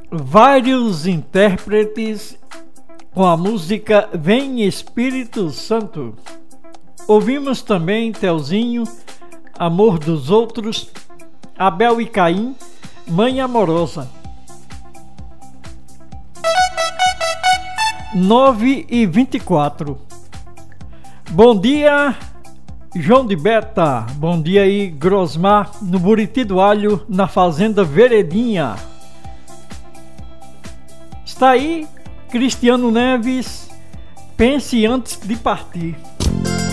vários intérpretes com a música Vem Espírito Santo. Ouvimos também Telzinho, Amor dos Outros, Abel e Caim, Mãe Amorosa. 9h24. Bom dia, João de Beta. Bom dia aí, Grosmar, no Buriti do Alho, na Fazenda Veredinha. Está aí, Cristiano Neves, pense antes de partir.